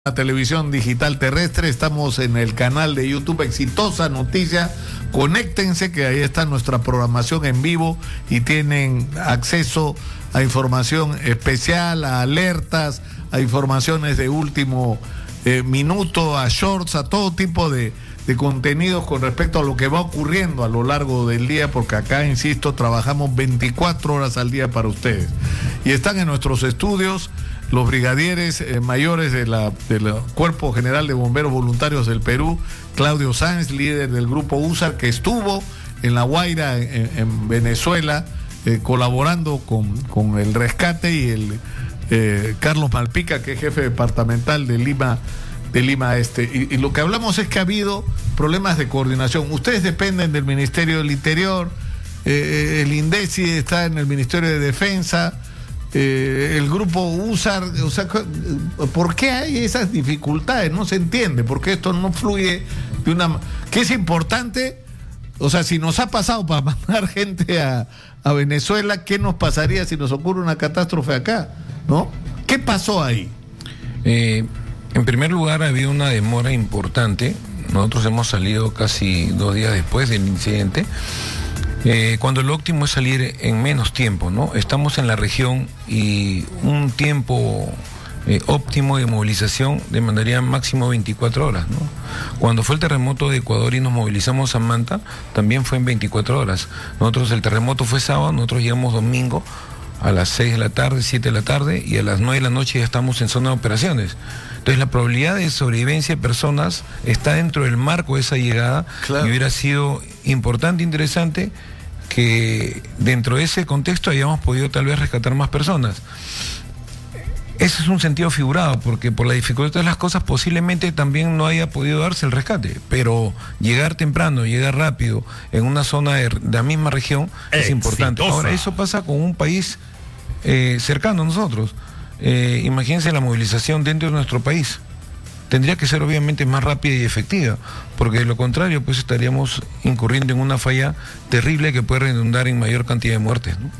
La televisión digital terrestre, estamos en el canal de YouTube Exitosa Noticia. Conéctense, que ahí está nuestra programación en vivo y tienen acceso a información especial, a alertas, a informaciones de último minuto, a shorts, a todo tipo de contenidos con respecto a lo que va ocurriendo a lo largo del día, porque acá, insisto, trabajamos 24 horas al día para ustedes. Y están en nuestros estudios los brigadieres mayores del Cuerpo General de Bomberos Voluntarios del Perú, Claudio Sáenz, líder del grupo USAR, que estuvo en La Guaira, en Venezuela, colaborando con el rescate, y el Carlos Malpica, que es jefe departamental de Lima Este. Y lo que hablamos es que ha habido problemas de coordinación. Ustedes dependen del Ministerio del Interior, el INDECI está en el Ministerio de Defensa, el grupo USAR, o sea, ¿por qué hay esas dificultades? No se entiende, ¿por qué esto no fluye de una... que es importante? O sea, si nos ha pasado para mandar gente a Venezuela, ¿qué nos pasaría si nos ocurre una catástrofe acá? ¿No? ¿Qué pasó ahí? En primer lugar, ha habido una demora importante. Nosotros hemos salido casi 2 días después del incidente, cuando lo óptimo es salir en menos tiempo, ¿no? Estamos en la región y un tiempo óptimo de movilización demandaría máximo 24 horas, ¿no? Cuando fue el terremoto de Ecuador y nos movilizamos a Manta, también fue en 24 horas. Nosotros, el terremoto fue sábado, nosotros llegamos domingo a las 6 de la tarde, 7 de la tarde, y a las 9 de la noche ya estamos en zona de operaciones. Entonces la probabilidad de sobrevivencia de personas está dentro del marco de esa llegada. Claro. Y hubiera sido importante, interesante, que dentro de ese contexto hayamos podido tal vez rescatar más personas. Ese es un sentido figurado, porque por la dificultad de las cosas posiblemente también no haya podido darse el rescate, pero llegar temprano, llegar rápido en una zona de la misma región es importante. Ahora, eso pasa con un país cercano a nosotros. Imagínense la movilización dentro de nuestro país. Tendría que ser obviamente más rápida y efectiva, porque de lo contrario pues estaríamos incurriendo en una falla terrible que puede redundar en mayor cantidad de muertes, ¿no?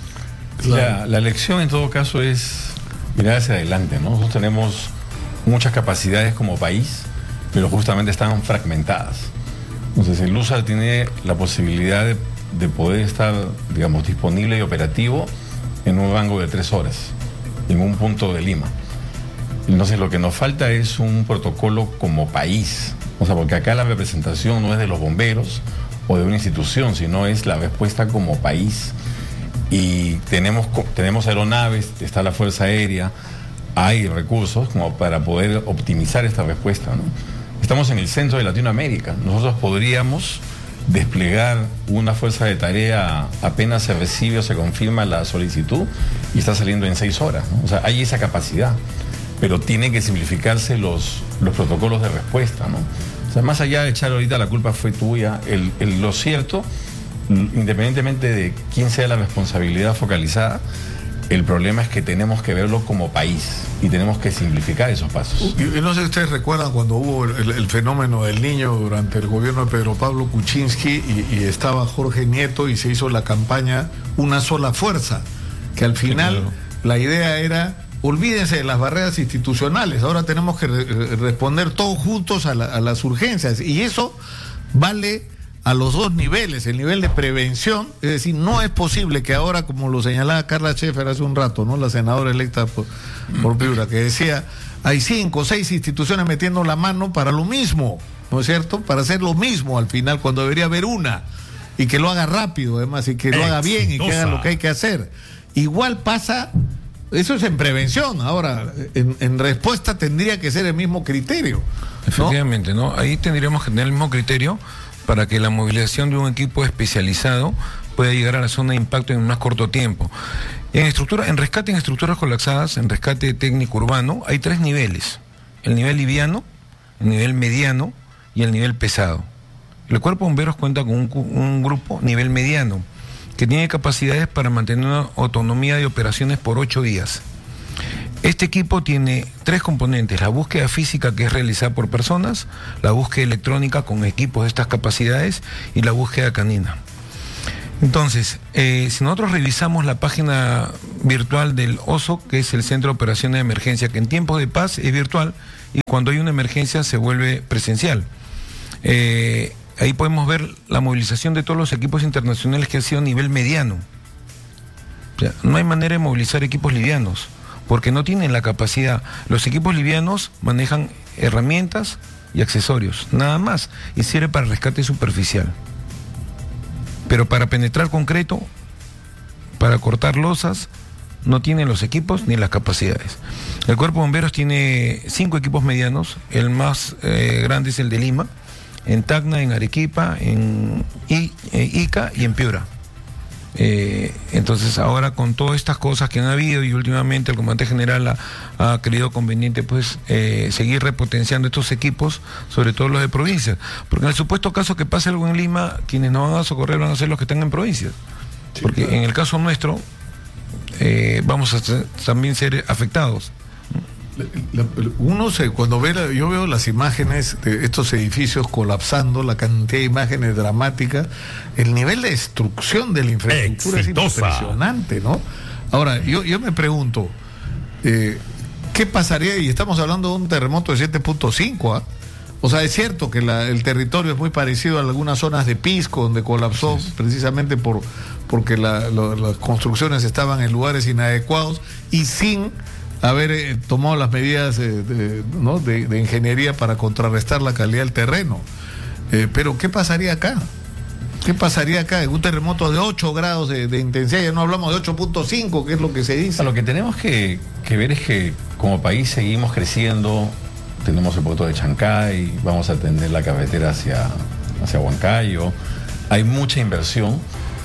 Claro. La lección en todo caso es mirar hacia adelante, ¿no? Nosotros tenemos muchas capacidades como país, pero justamente están fragmentadas. Entonces el USAR tiene la posibilidad de poder estar, digamos, disponible y operativo en un rango de 3 horas, en un punto de Lima. Entonces lo que nos falta es un protocolo como país, o sea, porque acá la representación no es de los bomberos o de una institución, sino es la respuesta como país. Y tenemos aeronaves, está la Fuerza Aérea, hay recursos como para poder optimizar esta respuesta, ¿no? Estamos en el centro de Latinoamérica, nosotros podríamos desplegar una fuerza de tarea apenas se recibe o se confirma la solicitud y está saliendo en 6 horas, ¿no? O sea, hay esa capacidad, pero tienen que simplificarse los protocolos de respuesta, ¿no? O sea, más allá de echar ahorita la culpa fue tuya, lo cierto, independientemente de quién sea la responsabilidad focalizada, el problema es que tenemos que verlo como país y tenemos que simplificar esos pasos. Y no sé si ustedes recuerdan cuando hubo el fenómeno del Niño durante el gobierno de Pedro Pablo Kuczynski y estaba Jorge Nieto y se hizo la campaña Una Sola Fuerza, que al final la idea era: olvídense de las barreras institucionales, ahora tenemos que responder todos juntos a las urgencias, y eso vale a los 2 niveles, el nivel de prevención, es decir, no es posible que ahora, como lo señalaba Carla Schaefer hace un rato, ¿no?, la senadora electa por Piura, que decía, hay 5 o 6 instituciones metiendo la mano para lo mismo, ¿no es cierto?, para hacer lo mismo al final, cuando debería haber una, y que lo haga rápido además, y que lo haga bien, y que haga lo que hay que hacer. Igual pasa... Eso es en prevención. Ahora, en respuesta tendría que ser el mismo criterio, ¿no? Efectivamente, ¿no? Ahí tendríamos que tener el mismo criterio para que la movilización de un equipo especializado pueda llegar a la zona de impacto en un más corto tiempo. En rescate en estructuras colapsadas, en rescate técnico urbano, hay 3 niveles: el nivel liviano, el nivel mediano y el nivel pesado. El Cuerpo de Bomberos cuenta con un grupo nivel mediano, que tiene capacidades para mantener una autonomía de operaciones por 8 días. Este equipo tiene 3 componentes: la búsqueda física, que es realizada por personas, la búsqueda electrónica con equipos de estas capacidades y la búsqueda canina. Entonces, si nosotros revisamos la página virtual del OSO, que es el Centro de Operaciones de Emergencia, que en tiempos de paz es virtual y cuando hay una emergencia se vuelve presencial. Ahí podemos ver la movilización de todos los equipos internacionales que ha sido a nivel mediano. O sea, no hay manera de movilizar equipos livianos, porque no tienen la capacidad. Los equipos livianos manejan herramientas y accesorios, nada más, y sirve para rescate superficial. Pero para penetrar concreto, para cortar losas, no tienen los equipos ni las capacidades. El Cuerpo de Bomberos tiene 5 equipos medianos, el más grande es el de Lima, en Tacna, en Arequipa, en Ica y en Piura. Entonces ahora con todas estas cosas que han habido y últimamente el comandante general ha creído conveniente pues seguir repotenciando estos equipos, sobre todo los de provincias, porque en el supuesto caso que pase algo en Lima, quienes nos van a socorrer van a ser los que están en provincias, sí, porque claro, en el caso nuestro vamos a también ser afectados. Cuando yo veo las imágenes de estos edificios colapsando, la cantidad de imágenes dramáticas, el nivel de destrucción de la infraestructura es impresionante, ¿no? Ahora, yo me pregunto, ¿qué pasaría? Y estamos hablando de un terremoto de 7.5, ¿ah? O sea, es cierto que el territorio es muy parecido a algunas zonas de Pisco, donde colapsó precisamente porque las construcciones estaban en lugares inadecuados y sin haber tomado las medidas de ingeniería para contrarrestar la calidad del terreno. Pero ¿qué pasaría acá? ¿Qué pasaría acá en un terremoto de 8 grados de intensidad? Ya no hablamos de 8.5, que es lo que se dice. Lo que tenemos que ver es que como país seguimos creciendo, tenemos el puerto de Chancay, vamos a atender la carretera hacia Huancayo, hay mucha inversión.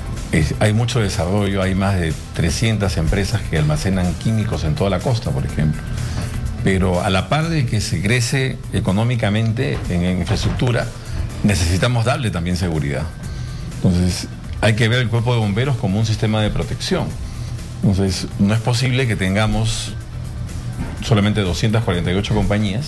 Hay mucho desarrollo, hay más de 300 empresas que almacenan químicos en toda la costa, por ejemplo. Pero a la par de que se crece económicamente en infraestructura, necesitamos darle también seguridad. Entonces, hay que ver el Cuerpo de Bomberos como un sistema de protección. Entonces, no es posible que tengamos solamente 248 compañías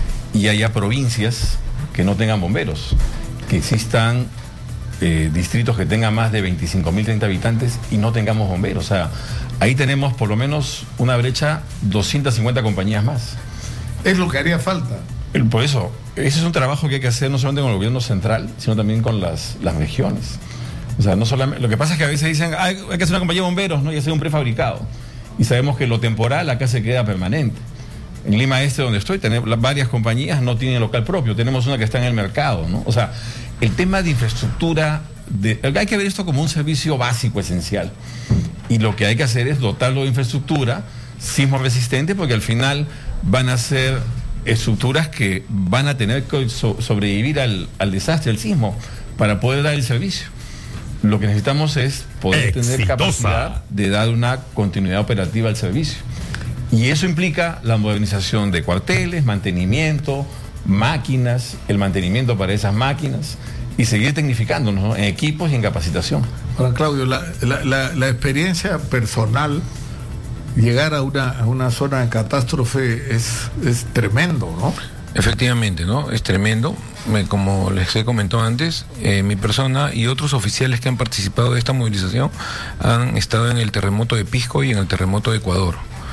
y haya provincias que no tengan bomberos, que existan distritos que tengan más de 25.030 habitantes y no tengamos bomberos. O sea, ahí tenemos por lo menos una brecha, 250 compañías más. Es lo que haría falta. Por eso, ese es un trabajo que hay que hacer no solamente con el gobierno central, sino también con las regiones. O sea, no solamente, lo que pasa es que a veces dicen, hay que hacer una compañía de bomberos, ¿no? Y hacer un prefabricado. Y sabemos que lo temporal acá se queda permanente. En Lima Este, donde estoy, tenemos varias compañías, no tienen local propio. Tenemos una que está en el mercado, ¿no? O sea, el tema de infraestructura, hay que ver esto como un servicio básico, esencial. Y lo que hay que hacer es dotarlo de infraestructura sismo resistente, porque al final van a ser estructuras que van a tener que sobrevivir al desastre, al sismo, para poder dar el servicio. Lo que necesitamos es poder tener capacidad de dar una continuidad operativa al servicio. Y eso implica la modernización de cuarteles, mantenimiento, máquinas, el mantenimiento para esas máquinas y seguir tecnificándonos, ¿no?, en equipos y en capacitación. Ahora, Claudio, la experiencia personal, llegar a una zona de catástrofe es tremendo, ¿no? Efectivamente, ¿no? Es tremendo. Como les he comentado antes, mi persona y otros oficiales que han participado de esta movilización han estado en el terremoto de Pisco y en el terremoto de Ecuador.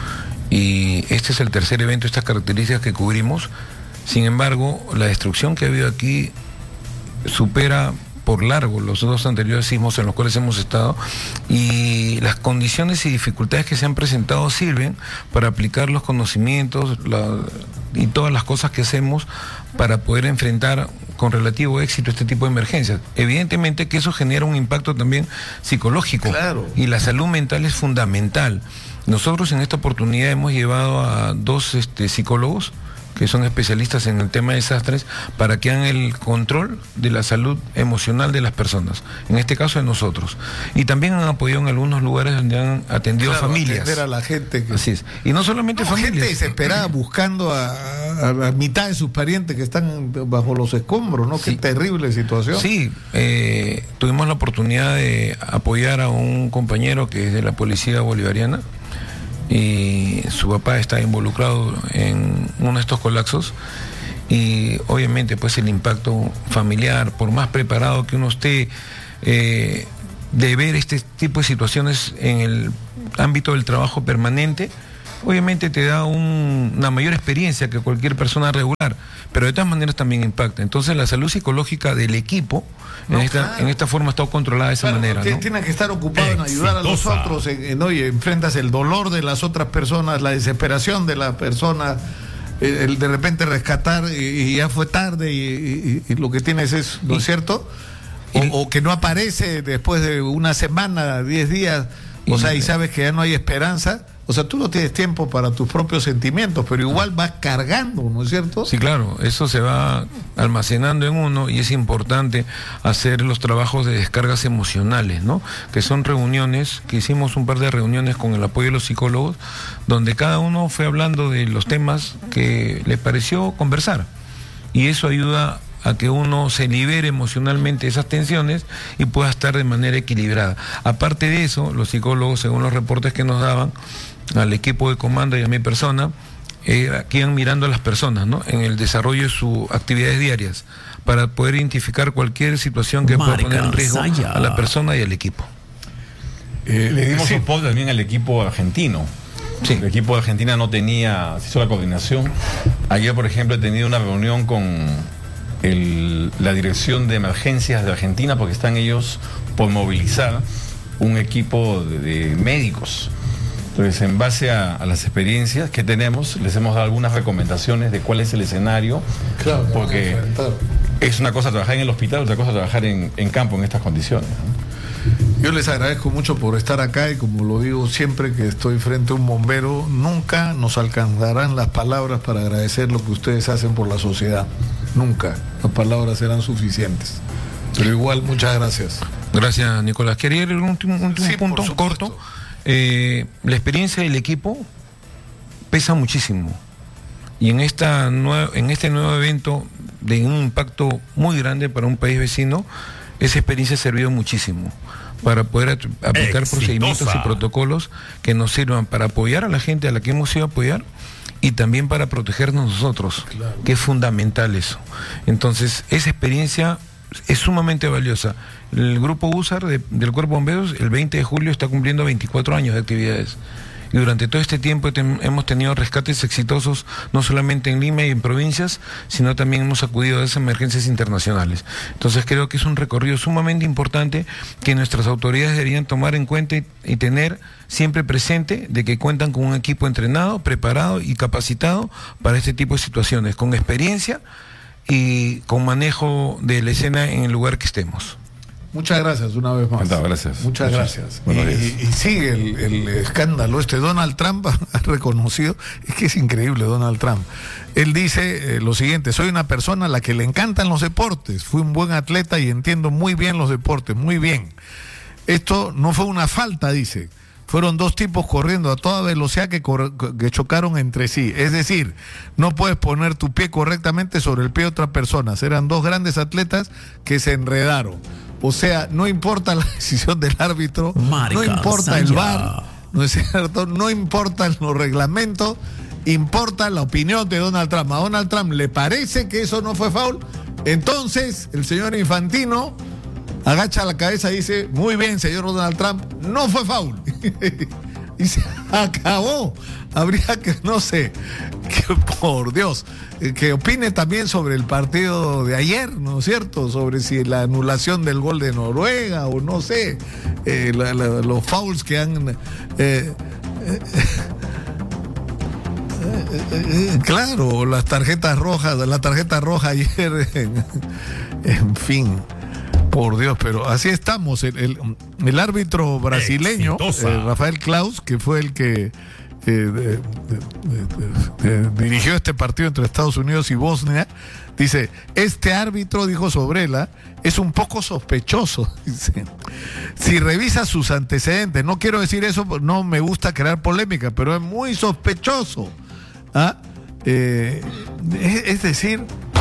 Y este es el tercer evento de estas características que cubrimos. Sin embargo, la destrucción que ha habido aquí supera por largo los dos anteriores sismos en los cuales hemos estado, y las condiciones y dificultades que se han presentado sirven para aplicar los conocimientos y todas las cosas que hacemos para poder enfrentar con relativo éxito este tipo de emergencias. Evidentemente que eso genera un impacto también psicológico. Claro. Y la salud mental es fundamental. Nosotros en esta oportunidad hemos llevado a 2 psicólogos que son especialistas en el tema de desastres, para que hagan el control de la salud emocional de las personas, en este caso de nosotros. Y también han apoyado en algunos lugares donde han atendido familias. Atender a la gente. Así es. Y no solamente familias. Gente desesperada buscando a la mitad de sus parientes que están bajo los escombros, ¿no? Sí. Qué terrible situación. Sí, tuvimos la oportunidad de apoyar a un compañero que es de la Policía Bolivariana, y su papá está involucrado en uno de estos colapsos, y obviamente pues el impacto familiar, por más preparado que uno esté de ver este tipo de situaciones en el ámbito del trabajo permanente, obviamente te da una mayor experiencia que cualquier persona regular, pero de todas maneras también impacta. Entonces la salud psicológica del equipo en esta forma está controlada de esa manera, ¿no? Tiene que estar ocupado en ayudar a los otros, ¿no? Y enfrentas el dolor de las otras personas, la desesperación de la persona, el de repente rescatar y ya fue tarde y lo que tienes es, ¿no es cierto? O que no aparece después de una semana, 10 días, o sea, y sabes que ya no hay esperanza. O sea, tú no tienes tiempo para tus propios sentimientos, pero igual vas cargando, ¿no es cierto? Sí, claro, eso se va almacenando en uno y es importante hacer los trabajos de descargas emocionales, ¿no? Que son reuniones, que hicimos un par de reuniones con el apoyo de los psicólogos, donde cada uno fue hablando de los temas que le pareció conversar. Y eso ayuda a que uno se libere emocionalmente de esas tensiones y pueda estar de manera equilibrada. Aparte de eso, los psicólogos, según los reportes que nos daban, al equipo de comando y a mi persona, que iban mirando a las personas, ¿no? En el desarrollo de sus actividades diarias, para poder identificar cualquier situación que pueda poner en riesgo a la persona y al equipo. Le dimos soporte también al equipo argentino. Sí. El equipo de Argentina no tenía, se hizo la coordinación. Ayer, por ejemplo, he tenido una reunión con la Dirección de Emergencias de Argentina, porque están ellos por movilizar un equipo de médicos. Entonces, en base a las experiencias que tenemos, les hemos dado algunas recomendaciones de cuál es el escenario, claro, porque es una cosa trabajar en el hospital, otra cosa trabajar en campo en estas condiciones, ¿no? Yo les agradezco mucho por estar acá y como lo digo siempre que estoy frente a un bombero, nunca nos alcanzarán las palabras para agradecer lo que ustedes hacen por la sociedad. Nunca. Las palabras serán suficientes. Pero igual, muchas gracias. Gracias, Nicolás. Quería ir a un último punto corto. La experiencia del equipo pesa muchísimo. Y en este nuevo evento de un impacto muy grande para un país vecino, esa experiencia ha servido muchísimo para poder aplicar procedimientos y protocolos que nos sirvan para apoyar a la gente a la que hemos ido a apoyar y también para protegernos nosotros, claro, que es fundamental eso. Entonces, esa experiencia es sumamente valiosa. El grupo USAR del Cuerpo de Bomberos, el 20 de julio está cumpliendo 24 años de actividades. Y durante todo este tiempo hemos tenido rescates exitosos, no solamente en Lima y en provincias, sino también hemos acudido a esas emergencias internacionales. Entonces creo que es un recorrido sumamente importante que nuestras autoridades deberían tomar en cuenta y tener siempre presente de que cuentan con un equipo entrenado, preparado y capacitado para este tipo de situaciones, con experiencia y con manejo de la escena en el lugar que estemos. Muchas gracias una vez más. Gracias. Muchas gracias. Y sigue el escándalo. Donald Trump ha reconocido, es que es increíble Donald Trump. Él dice lo siguiente: soy una persona a la que le encantan los deportes, fui un buen atleta y entiendo muy bien los deportes, muy bien. Esto no fue una falta, dice. Fueron dos tipos corriendo a toda velocidad que chocaron entre sí. Es decir, no puedes poner tu pie correctamente sobre el pie de otra persona. Eran dos grandes atletas que se enredaron. O sea, no importa la decisión del árbitro, no importa el VAR, ¿no es cierto? No importan los reglamentos, importa la opinión de Donald Trump. A Donald Trump le parece que eso no fue foul, entonces el señor Infantino agacha la cabeza y dice: muy bien, señor Donald Trump, no fue foul. Y se acabó. Habría que, no sé, que por Dios, que opine también sobre el partido de ayer, ¿no es cierto? Sobre si la anulación del gol de Noruega o no sé, los fouls que han... claro, las tarjetas rojas, la tarjeta roja ayer, en fin... Por Dios, pero así estamos. El árbitro brasileño, Rafael Claus, que fue el que dirigió este partido entre Estados Unidos y Bosnia, dice: este árbitro, dijo Sobrela, es un poco sospechoso. Dice, si revisa sus antecedentes, no quiero decir eso, no me gusta crear polémica, pero es muy sospechoso. ¿Ah? Es decir...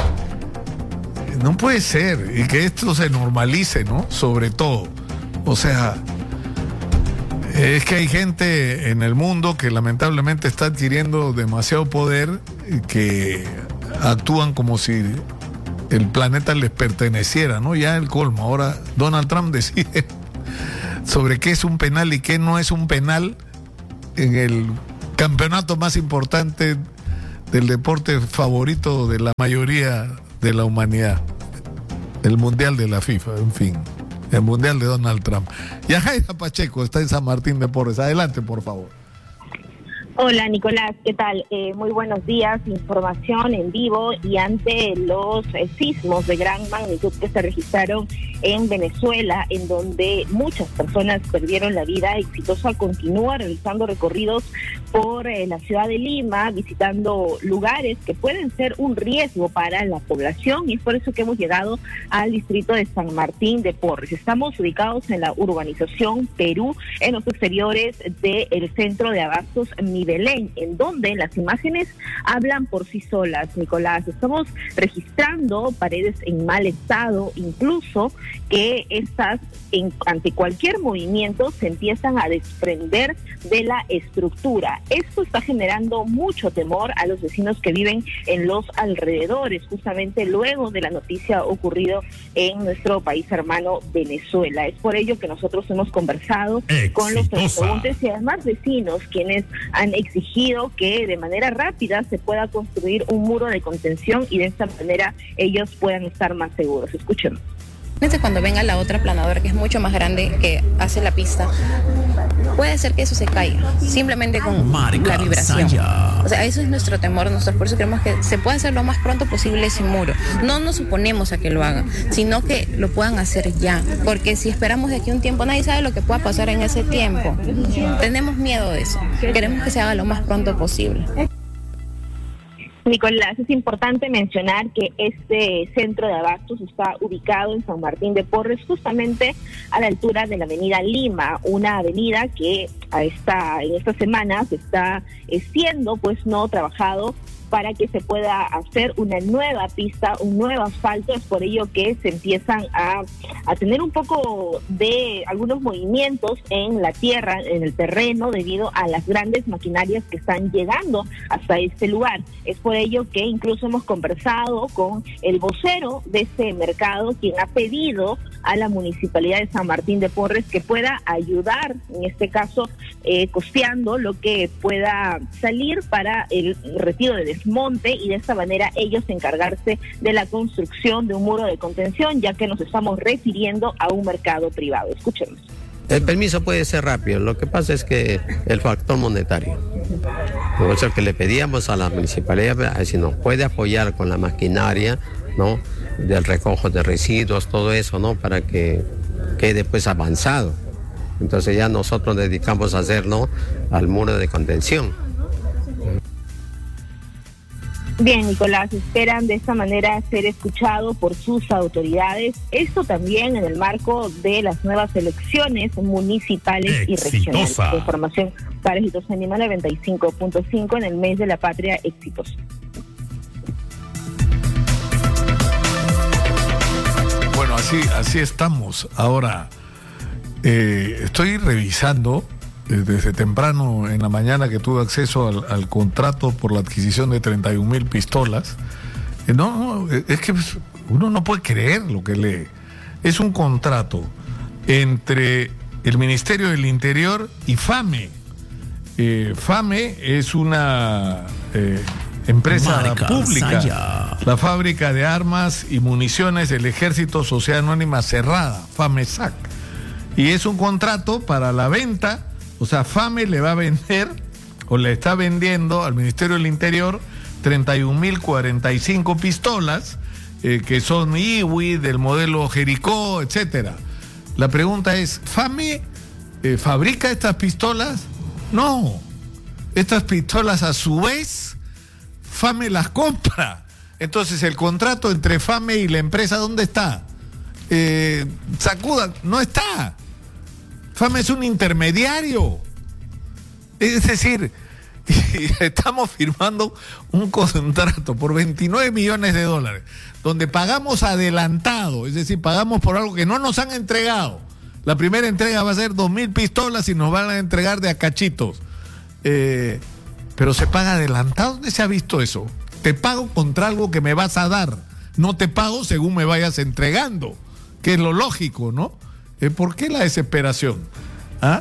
No puede ser, y que esto se normalice, ¿no? Sobre todo. O sea, es que hay gente en el mundo que lamentablemente está adquiriendo demasiado poder y que actúan como si el planeta les perteneciera, ¿no? Ya el colmo. Ahora Donald Trump decide sobre qué es un penal y qué no es un penal en el campeonato más importante del deporte favorito de la mayoría de la humanidad. El Mundial de la FIFA, en fin. El Mundial de Donald Trump. Yajaira Pacheco está en San Martín de Porres. Adelante, por favor. Hola Nicolás, ¿qué tal? Muy buenos días, información en vivo y ante los sismos de gran magnitud que se registraron en Venezuela, en donde muchas personas perdieron la vida. Exitosa continúa realizando recorridos por la ciudad de Lima, visitando lugares que pueden ser un riesgo para la población, y es por eso que hemos llegado al distrito de San Martín de Porres. Estamos ubicados en la urbanización Perú, en los exteriores del centro de abastos Mi Belén, en donde las imágenes hablan por sí solas, Nicolás. Estamos registrando paredes en mal estado, incluso que estas, ante cualquier movimiento, se empiezan a desprender de la estructura. Esto está generando mucho temor a los vecinos que viven en los alrededores, justamente luego de la noticia ocurrido en nuestro país hermano Venezuela. Es por ello que nosotros hemos conversado con los transeúntes y además vecinos, quienes han exigido que de manera rápida se pueda construir un muro de contención y de esta manera ellos puedan estar más seguros. Escuchen. Cuando venga la otra planadora, que es mucho más grande, que hace la pista, puede ser que eso se caiga, simplemente con la vibración. O sea, eso es nuestro temor. Nosotros por eso queremos que se pueda hacer lo más pronto posible ese muro. No nos suponemos a que lo hagan, sino que lo puedan hacer ya, porque si esperamos de aquí un tiempo, nadie sabe lo que pueda pasar en ese tiempo. Tenemos miedo de eso. Queremos que se haga lo más pronto posible. Nicolás, es importante mencionar que este centro de abastos está ubicado en San Martín de Porres, justamente a la altura de la avenida Lima, una avenida que en esta semana se está siendo trabajado para que se pueda hacer una nueva pista, un nuevo asfalto. Es por ello que se empiezan a tener un poco de algunos movimientos en la tierra, en el terreno, debido a las grandes maquinarias que están llegando hasta este lugar. Es por ello que incluso hemos conversado con el vocero de este mercado, quien ha pedido a la Municipalidad de San Martín de Porres que pueda ayudar, en este caso, costeando lo que pueda salir para el retiro de desmonte, y de esta manera ellos encargarse de la construcción de un muro de contención, ya que nos estamos refiriendo a un mercado privado. Escuchemos. El permiso puede ser rápido, lo que pasa es que el factor monetario. Por eso que le pedíamos a la municipalidad si nos puede apoyar con la maquinaria, ¿no?, del recojo de residuos, todo eso, ¿no?, para que quede pues avanzado. Entonces ya nosotros nos dedicamos a hacerlo al muro de contención. Bien, Nicolás, esperan de esta manera ser escuchados por sus autoridades. Esto también en el marco de las nuevas elecciones municipales y regionales. Información para Exitosa Animal 95.5 en el mes de la patria Exitosa. Bueno, así estamos. Ahora, estoy revisando desde temprano en la mañana, que tuve acceso al contrato por la adquisición de 31,000 pistolas. Es que uno no puede creer lo que lee. Es un contrato entre el Ministerio del Interior y FAME. FAME es una empresa pública, la fábrica de armas y municiones del Ejército Sociedad Anónima Cerrada, FAMESAC. Y es un contrato para la venta. O sea, FAME le va a vender, o le está vendiendo al Ministerio del Interior 31,045 pistolas, que son IWI, del modelo Jericó, etcétera. La pregunta es, ¿FAME fabrica estas pistolas? No. Estas pistolas, a su vez, FAME las compra. Entonces, el contrato entre FAME y la empresa, ¿dónde está? Sacuda, no está. FAME es un intermediario. Es decir, estamos firmando un contrato por $29 millones, donde pagamos adelantado, es decir, pagamos por algo que no nos han entregado. La primera entrega va a ser 2,000 pistolas y nos van a entregar de a cachitos. Pero se paga adelantado. ¿Dónde se ha visto eso? Te pago contra algo que me vas a dar. No te pago según me vayas entregando, que es lo lógico, ¿no? ¿Por qué la desesperación? ¿Ah?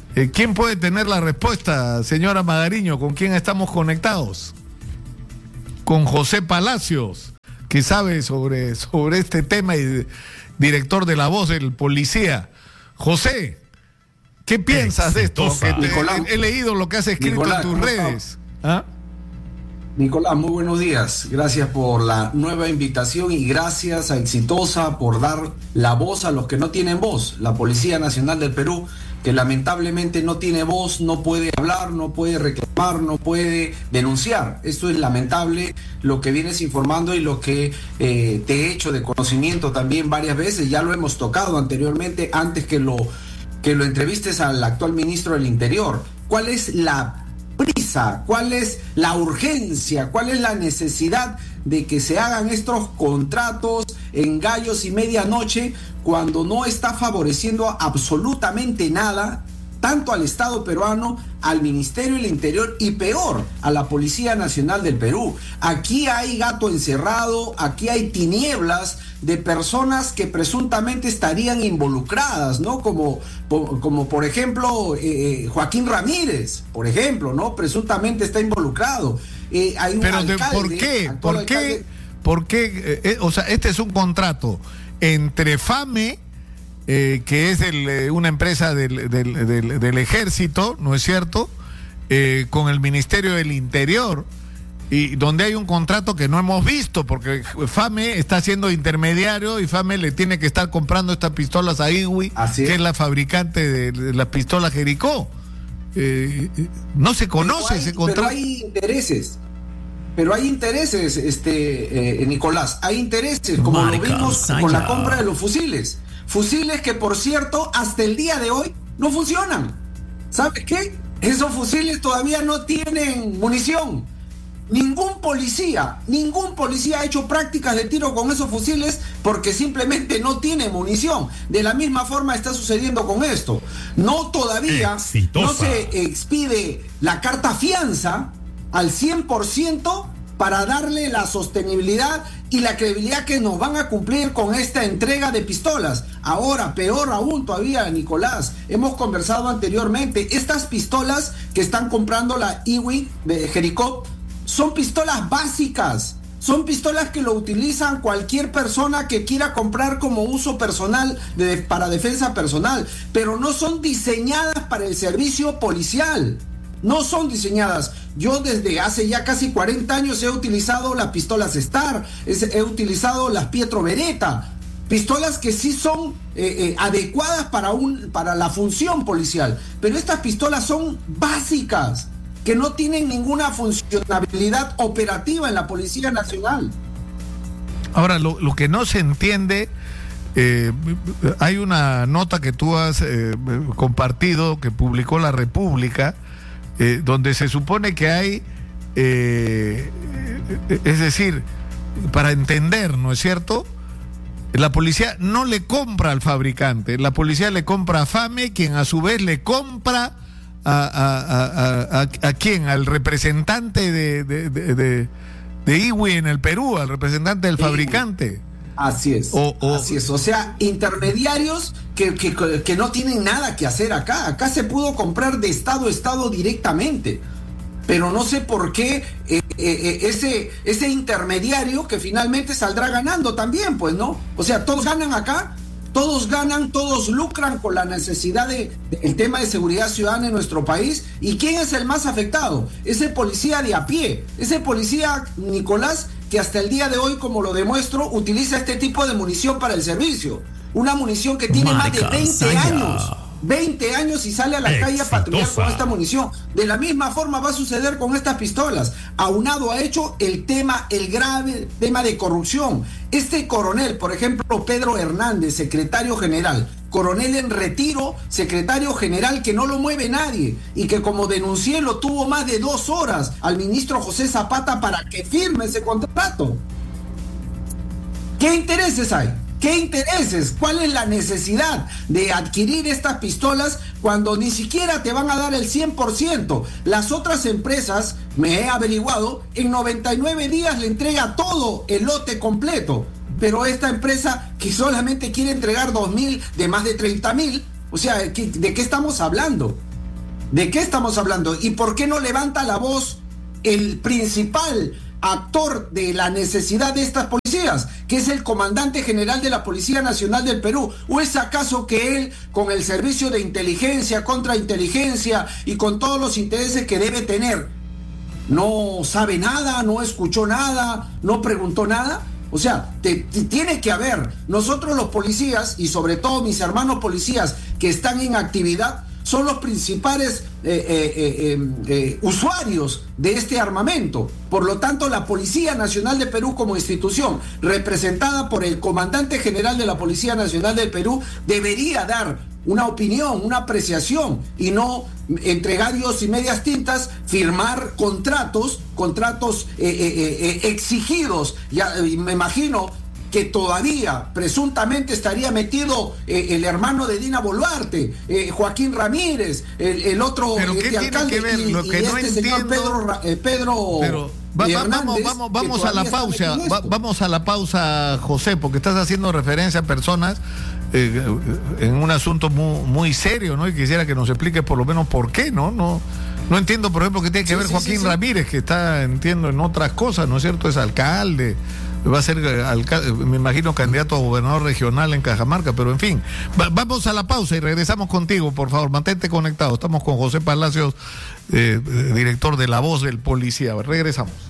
¿Quién puede tener la respuesta, señora Magariño? ¿Con quién estamos conectados? Con José Palacios, que sabe sobre este tema y director de La Voz del Policía. José, ¿qué piensas de esto? He leído lo que has escrito Nicolás, en tus redes. ¿Ah? Nicolás, muy buenos días. Gracias por la nueva invitación y gracias a Exitosa por dar la voz a los que no tienen voz. La Policía Nacional del Perú, que lamentablemente no tiene voz, no puede hablar, no puede reclamar, no puede denunciar. Esto es lamentable, lo que vienes informando y lo que te he hecho de conocimiento también varias veces. Ya lo hemos tocado anteriormente, antes que lo entrevistes al actual ministro del Interior. ¿Cuál es la prisa? ¿Cuál es la urgencia? ¿Cuál es la necesidad de que se hagan estos contratos en gallos y medianoche cuando no está favoreciendo absolutamente nada, tanto al Estado peruano, al Ministerio del Interior y peor, a la Policía Nacional del Perú? Aquí hay gato encerrado, aquí hay tinieblas de personas que presuntamente estarían involucradas, ¿no? Como por ejemplo Joaquín Ramírez, por ejemplo, ¿no? Presuntamente está involucrado. Hay un alcalde, ¿Por qué? O sea, este es un contrato entre FAME, que es una empresa del ejército, ¿no es cierto?, con el Ministerio del Interior, y donde hay un contrato que no hemos visto, porque FAME está siendo intermediario y FAME le tiene que estar comprando estas pistolas a IWI, que es la fabricante de las pistolas Jericó. No se conoce ese contrato. Pero hay intereses, Nicolás, hay intereses, como lo vimos con la compra de los fusiles. Fusiles que, por cierto, hasta el día de hoy no funcionan. ¿Sabes qué? Esos fusiles todavía no tienen munición. Ningún policía ha hecho prácticas de tiro con esos fusiles porque simplemente no tiene munición. De la misma forma está sucediendo con esto. Todavía no se expide la carta fianza al 100% para darle la sostenibilidad y la credibilidad que nos van a cumplir con esta entrega de pistolas. Ahora, peor aún todavía, Nicolás, hemos conversado anteriormente, estas pistolas que están comprando la IWI de Jericó son pistolas básicas, son pistolas que lo utilizan cualquier persona que quiera comprar como uso personal, para defensa personal, pero no son diseñadas para el servicio policial. No son diseñadas. Yo desde hace ya casi 40 años he utilizado las pistolas Star, he utilizado las Pietro Beretta, pistolas que sí son adecuadas para la función policial, pero estas pistolas son básicas, que no tienen ninguna funcionalidad operativa en la Policía Nacional. Ahora, lo que no se entiende, hay una nota que tú has compartido, que publicó La República, donde se supone que hay, es decir, para entender, ¿no es cierto?, la policía no le compra al fabricante, la policía le compra a FAME, quien a su vez le compra ¿a quién? Al representante de IWI en el Perú, al representante del fabricante. Así es. Así es. O sea, intermediarios que no tienen nada que hacer acá. Acá se pudo comprar de estado a estado directamente. Pero no sé por qué ese intermediario que finalmente saldrá ganando también, pues, ¿no? O sea, todos ganan acá. Todos ganan, todos lucran con la necesidad del tema de seguridad ciudadana en nuestro país. ¿Y quién es el más afectado? Ese policía de a pie, ese policía, Nicolás, que hasta el día de hoy, como lo demuestro, utiliza este tipo de munición para el servicio. Una munición que tiene más de 20 años. 20 años y sale a la calle a patrullar con esta munición. De la misma forma va a suceder con estas pistolas. Aunado a hecho el grave tema de corrupción. Este coronel, por ejemplo, Pedro Hernández, secretario general, coronel en retiro, secretario general que no lo mueve nadie y que, como denuncié, lo tuvo más de 2 horas al ministro José Zapata para que firme ese contrato. ¿Qué intereses hay? ¿Qué intereses? ¿Cuál es la necesidad de adquirir estas pistolas cuando ni siquiera te van a dar el 100%? Las otras empresas, me he averiguado, en 99 días le entrega todo el lote completo. Pero esta empresa que solamente quiere entregar 2.000 de más de 30.000, o sea, ¿de qué estamos hablando? ¿De qué estamos hablando? ¿Y por qué no levanta la voz el principal actor de la necesidad de estas policías, que es el comandante general de la Policía Nacional del Perú? ¿O es acaso que él, con el servicio de inteligencia, contrainteligencia y con todos los intereses que debe tener, no sabe nada, no escuchó nada, no preguntó nada? O sea, tiene que haber, nosotros los policías, y sobre todo mis hermanos policías que están en actividad, son los principales usuarios de este armamento. Por lo tanto, la Policía Nacional de Perú como institución, representada por el comandante general de la Policía Nacional del Perú, debería dar una opinión, una apreciación, y no entre gallos y medias tintas firmar contratos exigidos. Ya me imagino que todavía presuntamente estaría metido el hermano de Dina Boluarte, Joaquín Ramírez, el otro alcalde, que ver? Lo que no señor Pedro vamos a la pausa, vamos a la pausa, José, porque estás haciendo referencia a personas en un asunto muy serio, ¿no? Y quisiera que nos expliques por lo menos por qué, ¿no? No entiendo, por ejemplo, qué tiene que ver Joaquín Ramírez, que está, entiendo, en otras cosas, ¿no es cierto? Es alcalde, va a ser alcalde, me imagino, candidato a gobernador regional en Cajamarca, pero en fin, vamos a la pausa y regresamos contigo, por favor, mantente conectado. Estamos con José Palacios, director de La Voz del Policía. Regresamos.